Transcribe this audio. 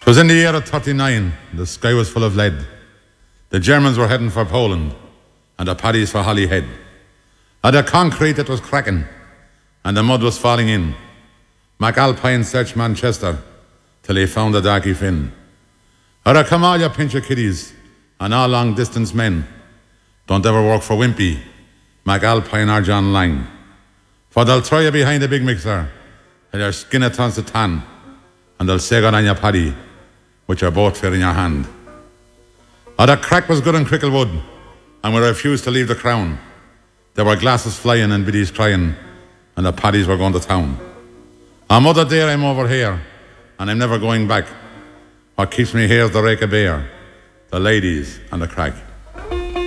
'Twas in the year of 39, the sky was full of lead. The Germans were heading for Poland, and the paddies for Holyhead. And the concrete it was cracking, and the mud was falling in. MacAlpine searched Manchester, till he found the Darky Finn. Come all you pincher kiddies, and all long-distance men. Don't ever work for Wimpy, MacAlpine or John Lang. For they'll throw you behind the big mixer, and your skin it turns to tan, and they'll say good on your paddy, with your boat fair in your hand. The crack was good in Cricklewood, and we refused to leave the Crown. There were glasses flying and biddies crying, and the paddies were going to town. Mother dear, I'm over here, and I'm never going back. What keeps me here is the rake of beer, the ladies and the crack.